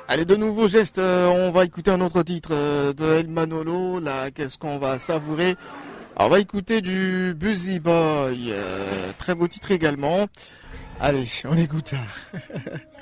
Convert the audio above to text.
Allez, de nouveaux gestes, on va écouter un autre titre de El Manolo. Là, qu'est-ce qu'on va savourer? Alors, on va écouter du Busy Boy, très beau titre également. Allez, on écoute ça.